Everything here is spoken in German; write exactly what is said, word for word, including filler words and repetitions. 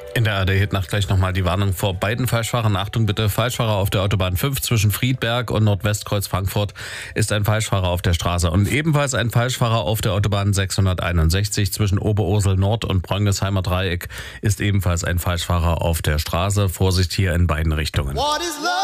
In der A R D-Hitnacht gleich nochmal die Warnung vor beiden Falschfahrern. Achtung bitte, Falschfahrer auf der Autobahn fünf zwischen Friedberg und Nordwestkreuz Frankfurt ist ein Falschfahrer auf der Straße. Und ebenfalls ein Falschfahrer auf der Autobahn sechshunderteinundsechzig zwischen Oberursel Nord und Brönnigheimer Dreieck ist ebenfalls ein Falschfahrer auf der Straße. Vorsicht hier in beiden Richtungen.